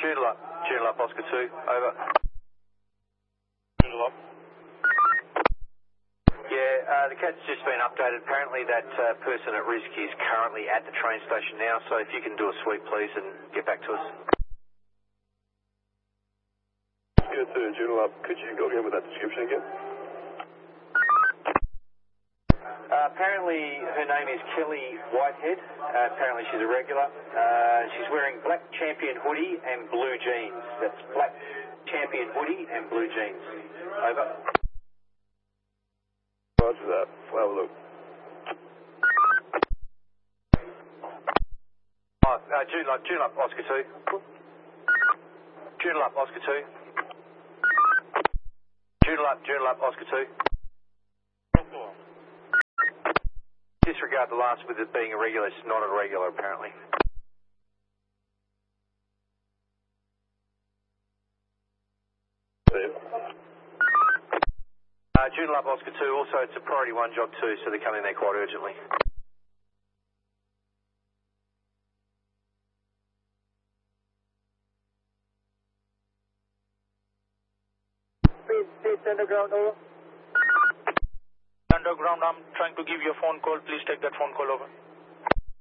Joondalup, Oscar 2, over. Joondalup. Yeah, the CAD's just been updated. Apparently that person at risk is currently at the train station now, so if you can do a sweep, please, and get back to us. Oscar 2, Joondalup. Could you go again with that description again? Apparently her name is Kelly Whitehead. Apparently she's a regular. She's wearing black Champion hoodie and blue jeans. That's black Champion hoodie and blue jeans. Over. Roger that. We'll have a look. Joondalup, Oscar 2. Joondalup, Oscar 2. Joondalup, Oscar 2. Disregard the last with it being a regular. It's not a regular, apparently. Joondalup, Oscar 2. Also, it's a priority 1 job 2, so they're coming there quite urgently. Please underground, over. Underground, I'm trying to give you a phone call. Please take that phone call over.